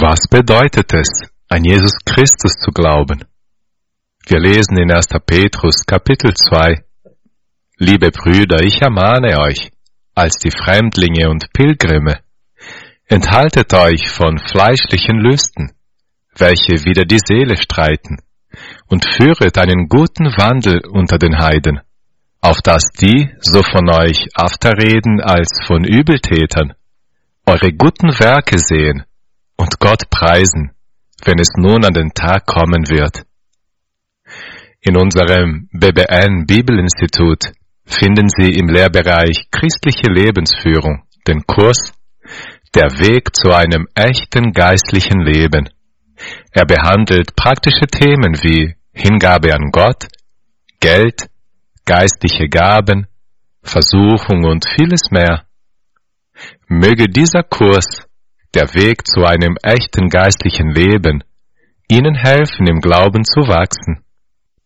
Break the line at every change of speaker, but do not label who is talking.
Was bedeutet es, an Jesus Christus zu glauben? Wir lesen in 1. Petrus Kapitel 2. Liebe Brüder, ich ermahne euch, als die Fremdlinge und Pilgrime, enthaltet euch von fleischlichen Lüsten, welche wider die Seele streiten, und führet einen guten Wandel unter den Heiden, auf dass die so von euch afterreden als von Übeltätern, eure guten Werke sehen und Gott preisen, wenn es nun an den Tag kommen wird. In unserem BBN Bibelinstitut finden Sie im Lehrbereich Christliche Lebensführung den Kurs Der Weg zu einem echten geistlichen Leben. Er behandelt praktische Themen wie Hingabe an Gott, Geld, geistliche Gaben, Versuchung und vieles mehr. Möge dieser Kurs, der Weg zu einem echten geistlichen Leben, Ihnen helfen, im Glauben zu wachsen.